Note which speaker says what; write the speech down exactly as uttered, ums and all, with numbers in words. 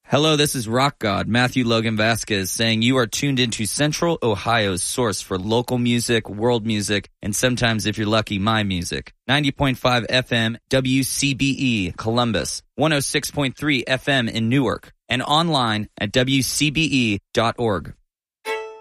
Speaker 1: Hello, this is Rock God, Matthew Logan Vasquez, saying you are tuned into Central Ohio's source for local music, world music, and sometimes, if you're lucky, my music. ninety point five F M, W C B E, Columbus. one oh six point three F M in Newark. And online at W C B E dot org.